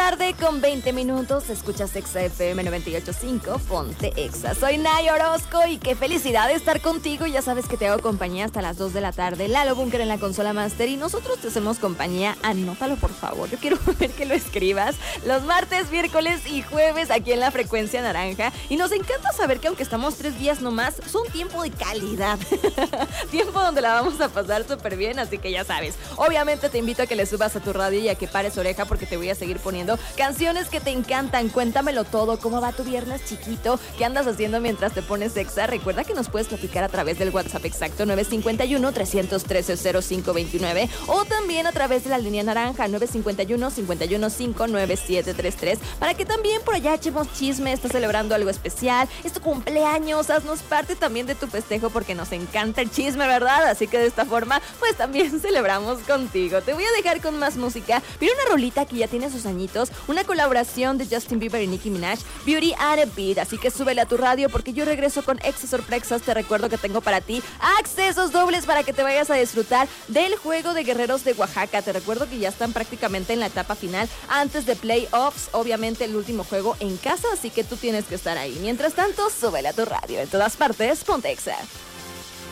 tarde con 20 minutos, escuchas Exa FM 98.5, ponte Exa. Soy Nay Orozco y qué felicidad estar contigo. Ya sabes que te hago compañía hasta las 2 de la tarde. Lalo Bunker en la consola master y nosotros te hacemos compañía. Anótalo, por favor. Yo quiero ver que lo escribas los martes, miércoles y jueves aquí en la frecuencia naranja. Y nos encanta saber que aunque estamos 3 días nomás, son tiempo de calidad. Tiempo donde la vamos a pasar súper bien, así que ya sabes. Obviamente te invito a que le subas a tu radio y a que pares oreja porque te voy a seguir poniendo canciones que te encantan. Cuéntamelo todo. ¿Cómo va tu viernes, chiquito? ¿Qué andas haciendo mientras te pones Exa? Recuerda que nos puedes platicar a través del WhatsApp exacto 951-313-0529 o también a través de la línea naranja 951-515-9733 para que también por allá echemos chisme. Estás celebrando algo especial, es tu cumpleaños, haznos parte también de tu festejo porque nos encanta el chisme, ¿verdad? Así que de esta forma pues también celebramos contigo. Te voy a dejar con más música. Mira una rolita que ya tiene sus añitos, una colaboración de Justin Bieber y Nicki Minaj, Beauty and a Beat. Así que súbele a tu radio porque yo regreso con Exa Sorpresas. Te recuerdo que tengo para ti accesos dobles para que te vayas a disfrutar del juego de Guerreros de Oaxaca. Te recuerdo que ya están prácticamente en la etapa final antes de playoffs, obviamente el último juego en casa, así que tú tienes que estar ahí. Mientras tanto, súbele a tu radio. En todas partes, ponte Exa.